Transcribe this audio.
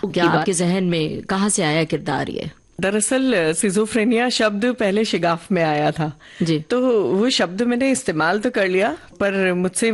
क्या आपके जहन में कहाँ से आया किरदार ये? दरअसल सिजोफ्रेनिया शब्द पहले शिगाफ में आया था। जी। तो वो शब्द मैंने इस्तेमाल तो कर लिया, पर मुझसे